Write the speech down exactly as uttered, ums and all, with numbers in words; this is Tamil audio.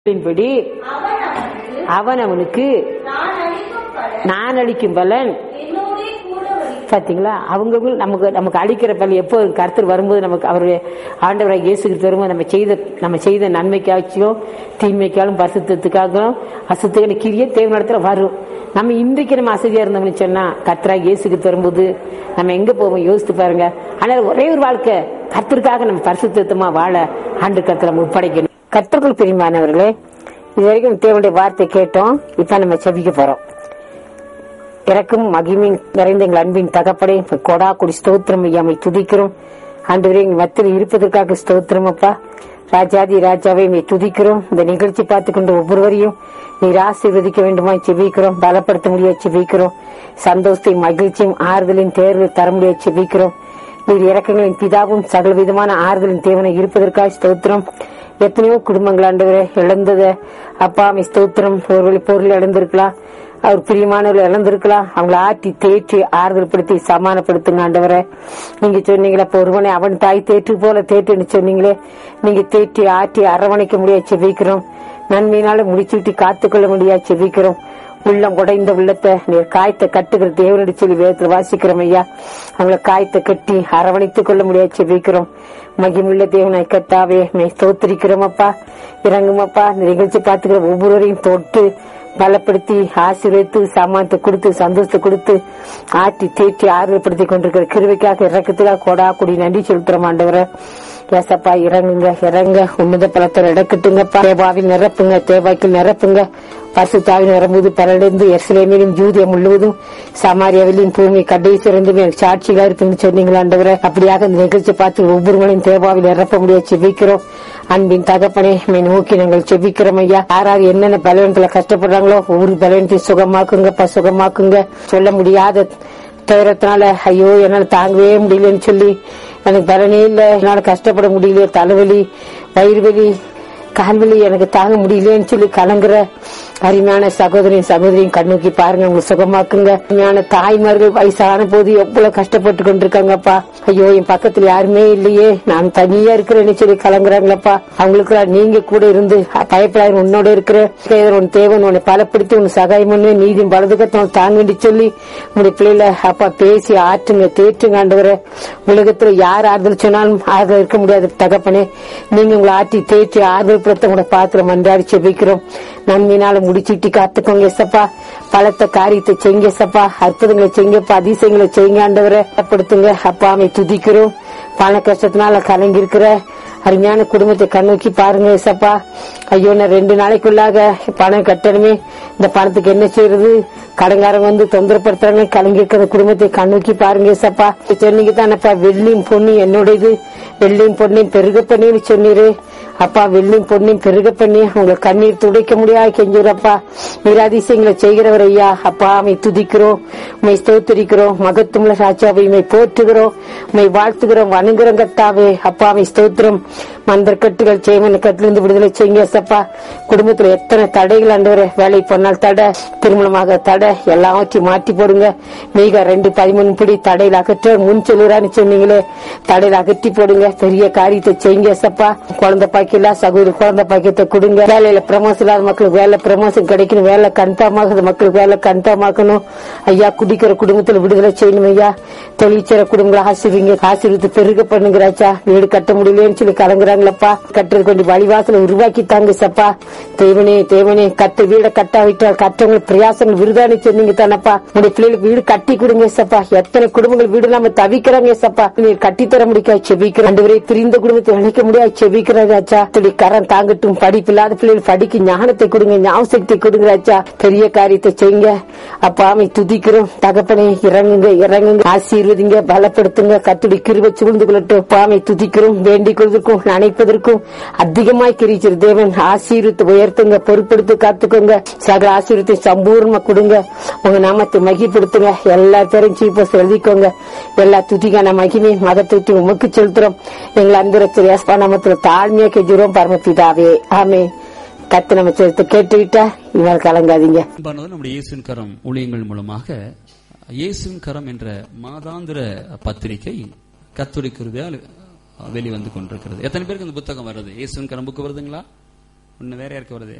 படி அவன் அவனுக்கு நான் அளிக்கும் பலன். பாத்தீங்களா, அவங்க நமக்கு நமக்கு அளிக்கிற பலன் எப்போ கர்த்தர் வரும்போது நமக்கு அவருடைய ஆண்டவராக இயேசு கிறிஸ்து வரும்போது நம்ம செய்த நம்ம செய்த நன்மைக்காச்சும் தீமைக்காலும் பரிசுத்தத்துக்காகவும் அசுத்தமான கிரியை தேவ இடத்துல வரும். நம்ம இன்றைக்கு நம்ம அசதியா இருந்தோம்னு சொன்னா கர்த்தராக இயேசு கிறிஸ்து வரும்போது நம்ம எங்க போவோம் யோசித்து பாருங்க. ஆனால் ஒரே ஒரு வாழ்க்கை கர்த்தருக்காக நம்ம பரிசுத்தமா வாழ ஆண்டு கர்த்தரை நம்ம ஒப்படைக்கணும். கர்த்தர்கள் பிரியமானவர்களே, இதுவரைக்கும் தேவனுடைய வார்த்தை கேட்டோம். இப்ப நம்ம செபிக்க போறோம். இறக்கும் மகிமையும் நிறைந்த எங்கள் அன்பின் தகப்படை கொடா கொடி ஸ்தோத்திரம் ஐயாமை துதிக்கிறோம். ஆண்டவரே, எங்கள் மத்தியில் இருப்பதற்காக ஸ்தோத்திரம் அப்பா. ராஜாதி ராஜாவை மே துதிக்கிறோம். இந்த நிகழ்ச்சி பார்த்து கொண்டு ஒவ்வொருவரையும் நீர் ஆசீர்வதிக்க வேண்டுமா செபிக்கிறோம். பலப்படுத்த முடியாது செபிக்கிறோம். சந்தோஷத்தையும் மகிழ்ச்சியும் ஆறுதலின் தேர்வு தர முடியாது செபிக்கிறோம். நீர் இறக்கங்களின் பிதாவும் சகல விதமான ஆறுதலின் தேவனை இருப்பதற்காக ஸ்தோத்திரம். எத்தனையோ குடும்பங்கள் ஆண்டவரே இழந்தத அப்பா அமை ஸ்தோத்திரம். ஒருவழி பொருள் இழந்திருக்கலாம், அவர் பிரியமானவர்கள் இழந்திருக்கலாம். அவங்களை ஆற்றி தேற்றி ஆறுதல் படுத்தி சமானப்படுத்துங்க ஆண்டவரே. நீங்க சொன்னீங்களே, ஒருவனை அவன் தாய் தேற்று போல தேற்றுன்னு சொன்னீங்களே, நீங்க தேற்றி ஆற்றி அரவணைக்க முடியாது செபிக்கிறோம். நன்மையினால முடிச்சுட்டு காத்துக்கொள்ள முடியாது செபிக்கிறோம். உள்ளம் உடைந்த உள்ளத்தை நீர் காயத்தை கட்டுகிற தேவனுடைய சொல்லி வேதத்தில் வாசிக்கிறோம் ஐயா. அவங்களை காயத்தை கட்டி அரவணைத்துக் கொள்ள முடியாது செபிக்கிறோம். மகிமுள்ள தேவனாய் கர்த்தாவே மே ஸ்தோத்திரிக்கிறோம் அப்பா. இறங்கும் அப்பா. இந்த நிகழ்ச்சி பார்த்துக்கிற ஒவ்வொருவரையும் தொட்டு பலப்படுத்தி ஆசீர்வதித்து சாமானத்தை கொடுத்து சந்தோஷத்தை கொடுத்து ஆற்றி தேற்றி ஆறுதல்படுத்தி கொண்டிருக்கிற கிருபைக்காக இறக்கத்துக்காக கொடா கொடி நன்றி செலுத்துறோம் ஆண்டவரை. ஏசப்பா இறங்குங்க இறங்க உன்னத பலத்தை இடக்கட்டுங்கப்பா. தேவாவில் நிரப்புங்க, தேவாய்க்கில் நிரப்புங்க. பரிசுத்தாவின் வரும்போது பரடைந்து எருசலேமிலும் யூதேயா முழுவதும் சமாரியாவிலும் பூமி கடைசி இருந்து சாட்சிகளா இருக்குன்னு சொன்னீங்களா ஆண்டவரை. அப்படியாக இந்த நிகழ்ச்சி பார்த்து ஒவ்வொருவரையும் தேவாவில் நிரப்ப முடியாது செபிக்கிறோம். அன்பின் தகப்பனே மே நோக்கி நாங்கள் செபிக்கிறோம் ஐயா. யாராவது என்னென்ன பலவீனத்துல கஷ்டப்படுறாங்களோ ஒவ்வொரு பலவீனத்தையும் சுகமாக்குங்கப்பா, சுகமாக்குங்க. சொல்ல முடியாத துயரத்தினால ஐயோ என்னால தாங்கவே முடியலன்னு சொல்லி எனக்கு பலனே இல்ல, என்னால கஷ்டப்பட முடியல, தலைவலி வயிறு வலி கால்வலி எனக்கு தாங்க முடியலன்னு சொல்லி கலங்குற அருமையான சகோதரின் சகோதரியும் கண்ணோக்கி பாருங்க, உங்களுக்கு சுகமாக்குங்க. அருமையான தாய்மார்கள் வயசான போது எவ்வளவு கஷ்டப்பட்டு கொண்டிருக்காங்கப்பா. ஐயோ என் பக்கத்துல யாருமே இல்லையே, நான் தனியா இருக்கிறேன்னு சொல்லி கலங்குறாங்களப்பா. அவங்களுக்கு நீங்க கூட இருந்து பயப்படாத உன்னோட இருக்கிற உன் தேவன் உன்னை பலப்படுத்தி உன் சகாயம் பண்ணு, நீதியும் வலதுகத்தை தாங்க வேண்டி சொல்லி உங்களுடைய பிள்ளைல அப்பா பேசி ஆற்றுங்க தேற்றுங்க ஆண்டவரை. உலகத்துல யார் ஆறுதல் சொன்னாலும் ஆறுதல் இருக்க முடியாது தகப்பனே. நீங்க உங்களை ஆற்றி தேற்றி ஆறுதல் படுத்த உங்களை பாத்திரம் அன்றாடி செபிக்கிறோம். நன்மையினால முடிச்சுட்டி காத்துக்கோங்க எசப்பா. பலத்த காரியத்தை செய்யுங்க எசப்பா. அற்புதங்களை செய்யுங்கப்பா, அதிசயங்களை செய்யுங்க ஆண்டவரை. படுத்துங்க அப்பா. அமை துதிக்கிறோம். பண கஷ்டத்தினால கலங்கி இருக்கிற அருமையான குடும்பத்தை கண்ணோக்கி பாருங்க எசப்பா. ஐயோ நான் ரெண்டு நாளைக்குள்ளாக பணம் கட்டணுமே, இந்த பணத்துக்கு என்ன செய்யறது, கடங்காரங்க வந்து தொந்தரப்படுத்துறாங்க, கலங்கி இருக்கிற குடும்பத்தை கண்ணோக்கி பாருங்க எசப்பா. சொன்னீங்க தானப்பா, வெள்ளியும் பொண்ணு என்னுடையது, வெள்ளியும் பொண்ணையும் பெருக பண்ணின்னு சொன்னீரு அப்பா. வெள்ளியும் பொண்ணையும் பெருக பண்ணி உங்களை கண்ணீர் துடைக்க முடியாது கெஞ்சுறப்பா. நிராதிசயங்களை செய்கிறவர் ஐயா. அப்பா அமை துதிக்கிறோம், உண்மை ஸ்தோத்திரிக்கிறோம். மகத்துவ ராஜாவை உண்மை போற்றுகிறோம், உண்மை வாழ்த்துகிறோம், வணங்குறோம் கர்த்தாவே. அப்பா அமை ஸ்தோத்திரம். மந்திர கட்டுகள் செய்வன கட்டிலிருந்து விடுதலை செய்யுங்க சப்பா. குடும்பத்துல எத்தனை தடைகள் ஆண்டவரே, வேலை போனால் தடை, திருமணமாக தடை, எல்லாவற்றையும் மாற்றி போடுங்க. மீக ரெண்டு பதிமூணு படி தடையில் அகற்ற முன் சொல்லுறான்னு சொன்னீங்களே, தடையில் அகற்றி போடுங்க. பெரிய காரியத்தை செய்யுங்க சப்பா. குழந்தை பாக்கியல சகோதரி குழந்தை பாக்கியத்தை கொடுங்க. வேலையில பிரமோஷன் இல்லாத மக்களுக்கு வேலை பிரமோஷன் கிடைக்கணும், வேலை கன்ஃபார்மாக மக்களுக்கு வேலை கன்ஃபார்மாக்கணும் ஐயா. குடிக்கிற குடும்பத்துல விடுதலை செய்யணும் ஐயா. தொழிற்சர குடும்பங்களை ஆசிரியங்க, ஆசீர்வத்து பெருக பண்ணுங்கிறாச்சா. வீடு கட்ட முடியலன்னு சொல்லி கலங்குறாங்களப்பா. கட்டுறது கொஞ்சம் வழிவாசல உருவாக்கி தாங்க சப்பா. தேவனே தேவனே, கட்டு வீட கட்டாவிட்டால் கட்டவங்களுக்கு பிரயாசங்கள் விருதானு சொன்னீங்க தானப்பா. உங்களுடைய பிள்ளைகளுக்கு வீடு கட்டி கொடுங்க சப்பா. எத்தனை குடும்பங்கள் வீடு இல்லாம தவிக்கிறாங்க சப்பா. நீர் கட்டித்தர முடியாது செபிக்கிறோம். ரெண்டு பேரை பிரிந்த குடும்பத்தை இணைக்க முடியாது செபிக்கிறாச்சா. கரம் தாங்கட்டும். படிப்பு இல்லாத பிள்ளைகள் படிக்க ஞானத்தை கொடுங்க, ஞாபகத்தை கொடுங்கிறாச்சா. பெரிய காரியத்தை செய்யுங்க அப்பா. அமை துதிக்கிறோம் தகப்பனே. இறங்குங்க இறங்குங்க, ஆசீர்வதிங்க, பலப்படுத்துங்க. கத்துடி கிருபை சூழ்ந்து கொள்ளட்டும். பாமை துதிக்கிறோம். வேண்டிக் கொள்வதற்கும் நினைப்பதற்கும் அதிகமாய் கிரிச்சிரு தேவன். ஆசீர்வத்து உயர்த்துங்க, பொறுப்படுத்தி காத்துக்கோங்க. சகல ஆசீர்வத்தை சம்பூர்ணமா கொடுங்க. உங்க நாமத்தை மகிப்படுத்துங்க. எல்லா தெரிஞ்சு இப்போ எழுதிக்கோங்க. எல்லா துதிக்கான மகிமை மதத்தை உமக்கு செலுத்துறோம். எங்களை அன்பு நாமத்துல தாழ்மையா கெஞ்சுறோம் பரமபிதாவே, ஆமே. கத்து நம்ம சேர்த்து கேட்டுவிட்டா இவர் கலங்காதீங்க. நம்முடைய இயேசுவின் கரம் ஊழியங்கள் மூலமாக இயேசுவின் கரம் என்ற மாதாந்திர பத்திரிகை கர்த்தருடைய கிருபையால் வெளிவந்து கொண்டிருக்கிறது. எத்தனை பேருக்கு இந்த புத்தகம் வருது? இயேசுவின் கரம் புக்கு வருதுங்களா? ஒன்னு வேற யாருக்கு வருது?